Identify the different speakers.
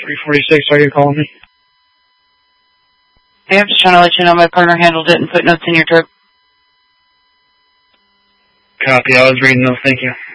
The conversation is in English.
Speaker 1: 346, are you calling me?
Speaker 2: Hey, I'm just trying to let you know my partner handled it and put notes in your trip.
Speaker 1: Copy, I was reading those, thank you.